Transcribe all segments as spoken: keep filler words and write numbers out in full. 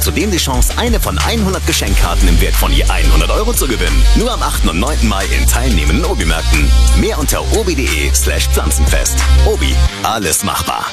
Zudem die Chance, eine von hundert Geschenkkarten im Wert von je hundert Euro zu gewinnen. Nur am achten und neunten Mai in teilnehmenden Obi-Märkten. Mehr unter obi.de slash Pflanzenfest. Obi, alles machbar.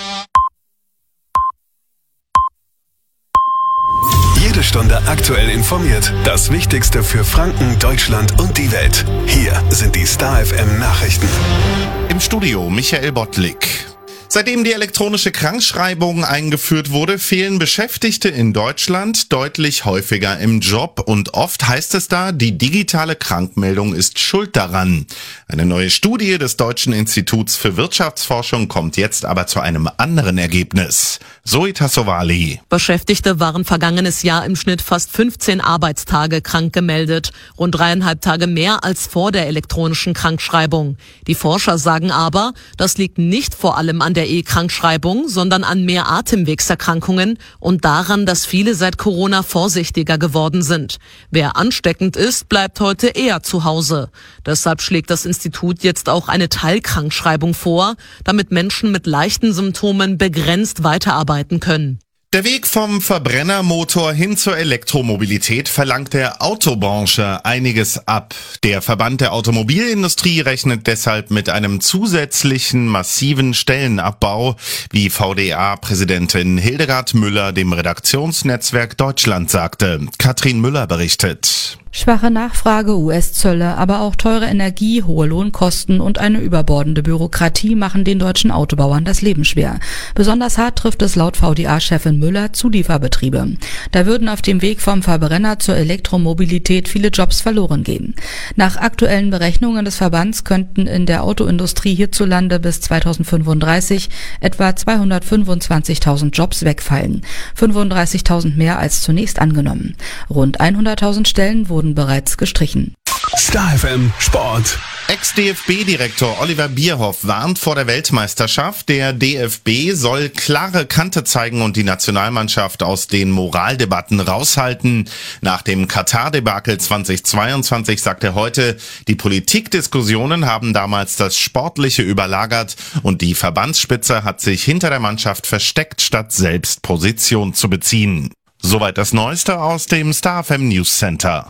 Jede Stunde aktuell informiert. Das Wichtigste für Franken, Deutschland und die Welt. Hier sind die Star F M Nachrichten. Im Studio Michael Bottlik. Seitdem die elektronische Krankschreibung eingeführt wurde, fehlen Beschäftigte in Deutschland deutlich häufiger im Job und oft heißt es da, die digitale Krankmeldung ist schuld daran. Eine neue Studie des Deutschen Instituts für Wirtschaftsforschung kommt jetzt aber zu einem anderen Ergebnis. Zoe Tassovali. Beschäftigte waren vergangenes Jahr im Schnitt fast fünfzehn Arbeitstage krank gemeldet, rund dreieinhalb Tage mehr als vor der elektronischen Krankschreibung. Die Forscher sagen aber, das liegt nicht vor allem an der E-Krankschreibung, sondern an mehr Atemwegserkrankungen und daran, dass viele seit Corona vorsichtiger geworden sind. Wer ansteckend ist, bleibt heute eher zu Hause. Deshalb schlägt das Institut jetzt auch eine Teilkrankschreibung vor, damit Menschen mit leichten Symptomen begrenzt weiterarbeiten können. Der Weg vom Verbrennermotor hin zur Elektromobilität verlangt der Autobranche einiges ab. Der Verband der Automobilindustrie rechnet deshalb mit einem zusätzlichen massiven Stellenabbau, wie V D A-Präsidentin Hildegard Müller dem Redaktionsnetzwerk Deutschland sagte. Katrin Müller berichtet. Schwache Nachfrage, U S-Zölle, aber auch teure Energie, hohe Lohnkosten und eine überbordende Bürokratie machen den deutschen Autobauern das Leben schwer. Besonders hart trifft es laut V D A-Chefin Müller Zulieferbetriebe. Da würden auf dem Weg vom Verbrenner zur Elektromobilität viele Jobs verloren gehen. Nach aktuellen Berechnungen des Verbands könnten in der Autoindustrie hierzulande bis zweitausendfünfunddreißig etwa zweihundertfünfundzwanzigtausend Jobs wegfallen, fünfunddreißigtausend mehr als zunächst angenommen. Rund hunderttausend Stellen wurden bereits gestrichen. Star F M Sport. Ex-D F B-Direktor Oliver Bierhoff warnt vor der Weltmeisterschaft. Der D F B soll klare Kante zeigen und die Nationalmannschaft aus den Moraldebatten raushalten. Nach dem Katar-Debakel zweitausendzweiundzwanzig sagt er heute, die Politikdiskussionen haben damals das Sportliche überlagert und die Verbandsspitze hat sich hinter der Mannschaft versteckt, statt selbst Position zu beziehen. Soweit das Neueste aus dem Star F M News Center.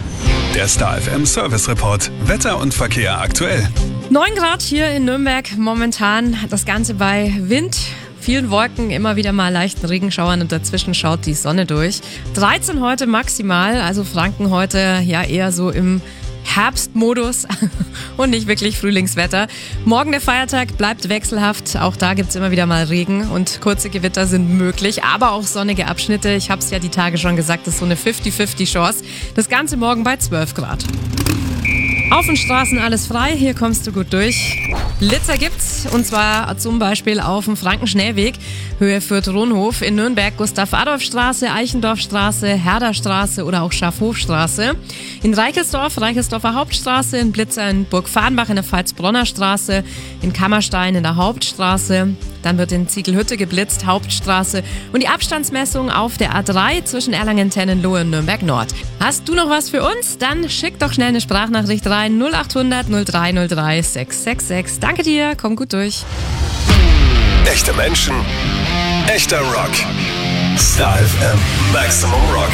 Der Star F M Service Report. Wetter und Verkehr aktuell. neun Grad hier in Nürnberg momentan. Das Ganze bei Wind, vielen Wolken, immer wieder mal leichten Regenschauern und dazwischen schaut die Sonne durch. dreizehn heute maximal, also Franken heute ja eher so im Herbstmodus und nicht wirklich Frühlingswetter. Morgen der Feiertag bleibt wechselhaft. Auch da gibt's immer wieder mal Regen und kurze Gewitter sind möglich, aber auch sonnige Abschnitte. Ich habe es ja die Tage schon gesagt, das ist so eine fünfzig fünfzig Chance. Das Ganze morgen bei zwölf Grad. Auf den Straßen alles frei, hier kommst du gut durch. Blitzer gibt's, und zwar zum Beispiel auf dem Frankenschnellweg, Höhe Fürth-Ronhof, in Nürnberg Gustav-Adolf-Straße, Eichendorf-Straße, Herderstraße oder auch Schafhofstraße. In Reichelsdorf, Reichelsdorfer Hauptstraße, in Blitzer in Burg-Farnbach in der Pfalzbronner Straße, in Kammerstein in der Hauptstraße. Dann wird in Ziegelhütte geblitzt, Hauptstraße. Und die Abstandsmessung auf der A drei zwischen Erlangen-Tennenlohe und Nürnberg-Nord. Hast du noch was für uns? Dann schick doch schnell eine Sprachnachricht rein. null acht hundert null drei null drei sechs sechs sechs. Danke dir, komm gut durch. Echte Menschen, echter Rock. Star F M Maximum Rock.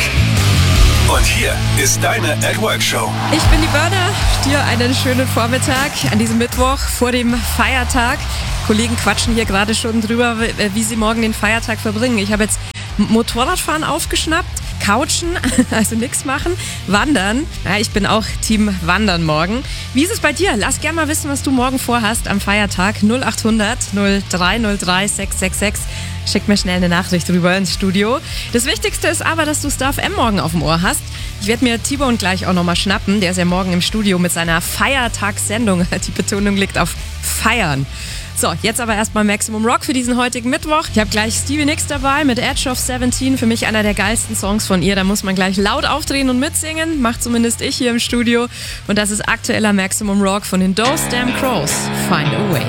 Und hier ist deine At Work Show. Ich bin die Börner, dir einen schönen Vormittag an diesem Mittwoch vor dem Feiertag. Kollegen quatschen hier gerade schon drüber, wie sie morgen den Feiertag verbringen. Ich habe jetzt Motorradfahren aufgeschnappt, Couchen, also nichts machen, Wandern. Ja, ich bin auch Team Wandern morgen. Wie ist es bei dir? Lass gerne mal wissen, was du morgen vorhast am Feiertag. null acht hundert null drei null drei sechs sechs sechs. Schick mir schnell eine Nachricht rüber ins Studio. Das Wichtigste ist aber, dass du Star F M morgen auf dem Ohr hast. Ich werde mir T-Bone gleich auch nochmal schnappen. Der ist ja morgen im Studio mit seiner Feiertagssendung. Die Betonung liegt auf Feiern. So, jetzt aber erstmal Maximum Rock für diesen heutigen Mittwoch. Ich habe gleich Stevie Nicks dabei mit Edge of siebzehn. Für mich einer der geilsten Songs von ihr. Da muss man gleich laut aufdrehen und mitsingen. Macht zumindest ich hier im Studio. Und das ist aktueller Maximum Rock von den Those Damn Crows. Find a Way.